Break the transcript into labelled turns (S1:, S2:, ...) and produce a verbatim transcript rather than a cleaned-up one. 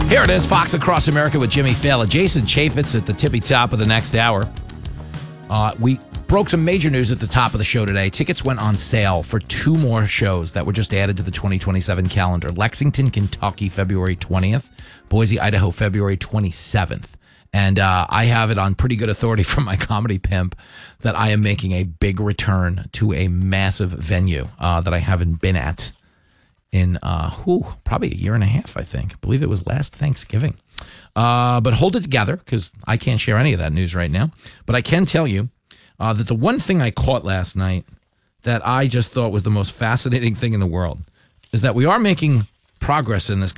S1: Here it is, Fox Across America with Jimmy Fallon. Jason Chaffetz at the tippy top of the next hour. Uh, we broke some major news at the top of the show today. Tickets went on sale for two more shows that were just added to the twenty twenty-seven calendar. Lexington, Kentucky, February twentieth. Boise, Idaho, February twenty-seventh. And uh, I have it on pretty good authority from my comedy pimp that I am making a big return to a massive venue uh, that I haven't been at in uh, whew, probably a year and a half, I think. I believe it was last Thanksgiving. Uh, but hold it together, because I can't share any of that news right now. But I can tell you uh, that the one thing I caught last night that I just thought was the most fascinating thing in the world is that we are making progress in this